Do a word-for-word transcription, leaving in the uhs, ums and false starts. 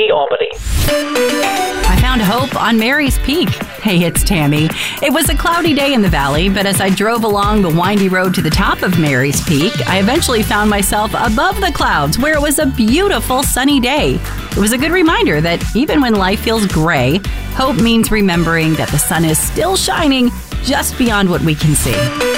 E, Albany. I found hope on Mary's Peak. Hey, it's Tammy. It was a cloudy day in the valley, but as I drove along the windy road to the top of Mary's Peak, I eventually found myself above the clouds where it was a beautiful sunny day. It was a good reminder that even when life feels gray, hope means remembering that the sun is still shining just beyond what we can see.